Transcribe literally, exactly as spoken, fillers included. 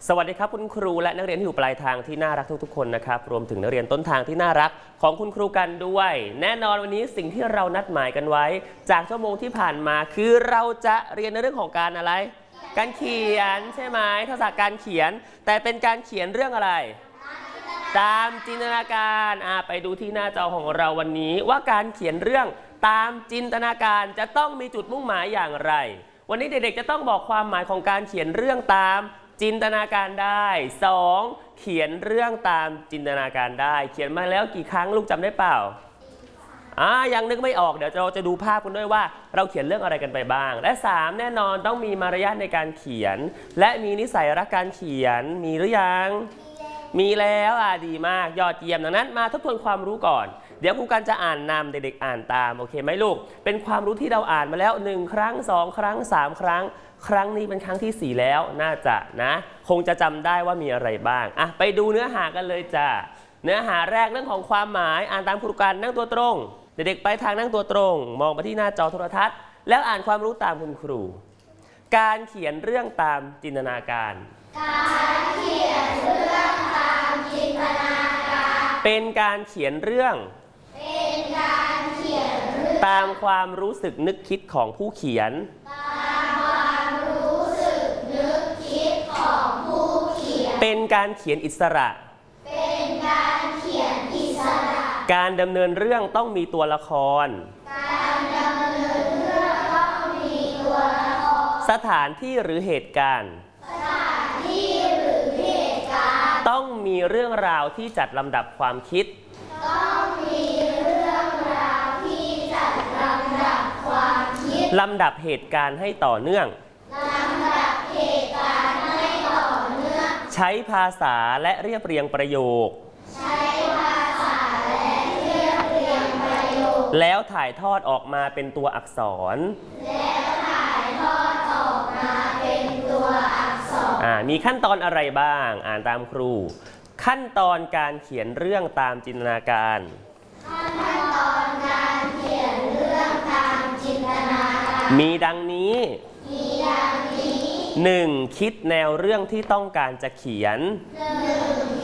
สวัสดีครับคุณครูและนักเรียนที่อยู่ปลายทางที่น่ารักทุกๆคนนะครับรวมถึงนักเรียนต้นทางที่น่ารักของคุณครูกันด้วยแน่นอนวันนี้สิ่งที่เรานัดหมายกันไว้จากชั่วโมงที่ผ่านมาคือเราจะเรียนในเรื่องของการอะไรการเขียนใช่ไหมทักษะการเขียนแต่เป็นการเขียนเรื่องอะไรตามจินตนาการอ่าไปดูที่หน้าจอของเราวันนี้ว่าการเขียนเรื่องตามจินตนาการจะต้องมีจุดมุ่งหมายอย่างไรวันนี้เด็กๆจะต้องบอกความหมายของการเขียนเรื่องตามจินตนาการได้สองเขียนเรื่องตามจินตนาการได้เขียนมาแล้วกี่ครั้งลูกจำได้เปล่าอ่ายังนึกไม่ออกเดี๋ยวเราจะดูภาพกันด้วยว่าเราเขียนเรื่องอะไรกันไปบ้างและสามแน่นอนต้องมีมารยาทในการเขียนและมีนิสัยรักการเขียนมีหรือยังมีแล้วอ่ะดีมากยอดเยี่ยมดังนั้นมาทบทวนความรู้ก่อนเดี๋ยวครูกันจะอ่านนำเด็กๆอ่านตามโอเคไหมลูกเป็นความรู้ที่เราอ่านมาแล้วหนึ่งครั้งสองครั้งสามครั้งครั้งนี้เป็นครั้งที่สี่แล้วน่าจะนะคงจะจำได้ว่ามีอะไรบ้างอ่ะไปดูเนื้อหากันเลยจ้ะเนื้อหาแรกเรื่องของความหมายอ่านตามครูกันนั่งตัวตรงเด็กๆไปทางนั่งตัวตรงมองไปที่หน้าจอโทรทัศน์แล้วอ่านความรู้ตามคุณครูการเขียนเรื่องตามจินตนาการการเขียนเรื่องตามจินตนาการเป็นการเขียนเรื่องเป็นการเขียนเรื่องตามความรู้สึกนึกคิดของผู้เขียนตามความรู้สึกนึกคิดของผู้เขียนเป็นการเขียนอิสระเป็นการเขียนอิสระการดำเนินเรื่องต้องมีตัวละครการดำเนินเรื่องต้องมีตัวละครสถานที่หรือเหตุการณ์สถานที่หรือเหตุการณ์ต้องมีเรื่องราวที่จัดลำดับความคิดต้องมีเรื่องราวที่จัดลำดับความคิดลำดับเหตุการณ์ให้ต่อเนื่องลำดับเหตุการณ์ให้ต่อเนื่องใช้ภาษาและเรียบเรียงประโยคใช้ภาษาและเรียบเรียงประโยคแล้วถ่ายทอดออกมาเป็นตัวอักษรแล้วถ่ายทอดออกมาเป็นตัวอักษรอ่ามีขั้นตอนอะไรบ้างอ่านตามครูขั้นตอนการเขียนเรื่องตามจินตนาการขั้นตอนการเขียนเรื่องตามจินตนาการมีดังนี้มีดังนี้หนึ่งคิดแนวเรื่องที่ต้องการจะเขียนหนึ่ง